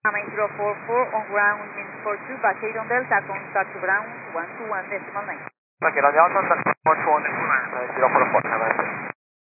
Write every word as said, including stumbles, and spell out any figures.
Nine zero four four on ground wind four two, Vacation Delta, contact to ground one two one decimal nine. Okay, Delta, contact one two one decimal nine, zero four four, have a nice day.